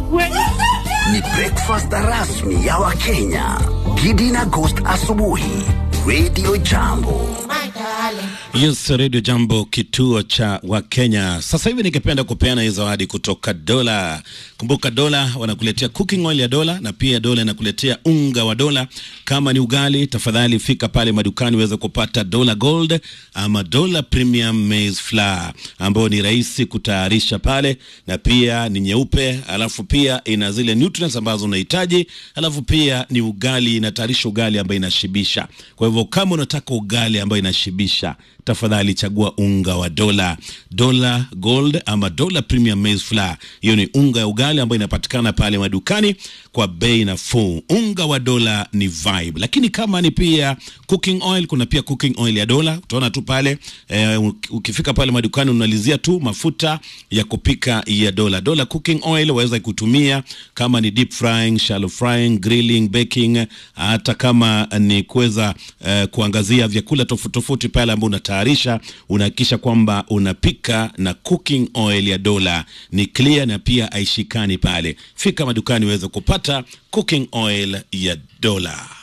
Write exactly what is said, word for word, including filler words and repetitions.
Ni breakfast rasmi ya Wakenya. Gidi na Ghost asubuhi. Radio Jambo. Yes, Radio Jambo, kituo cha Wakenya. Sasa hivi ningependa kupeana hizo zawadi kutoka Dola. Kumbuka Dola wanakuletea cooking oil ya Dola, na pia Dola inakuletea unga wa Dola. Kama ni ugali, tafadhali fika pale madukani uweze kupata Dola Gold ama Dola Premium Maize Flour, ambao ni rahisi kutayarisha pale, na pia ni nyeupe, alafu pia ina zile nutrients ambazo unahitaji, alafu pia ni ugali, inatayarisha ugali ambayo inashibisha. Kwa hivyo kama unataka ugali ambayo inashibisha, tafadhali chagua unga wa Dola, Dola Gold ama Dola Premium Maize Flour. Hiyo ni unga ya ugali ambayo inapatikana pale madukani kwa bei nafuu. Unga wa Dola ni vibe. Lakini kama ni pia cooking oil, kuna pia cooking oil ya Dola. Utaona tu pale eh, ukifika pale madukani unalizia tu mafuta ya kupika ya Dola. Dola cooking oil waweza kutumia kama ni deep frying, shallow frying, grilling, baking, hata kama ni kuweza eh, kuangazia vyakula tofauti tofauti pale ambapo unatayarisha. Unahakikisha kwamba unapika na cooking oil ya Dola. Ni clear na pia aishikani pale. Fika madukani uweze kupata cooking oil ya Dola.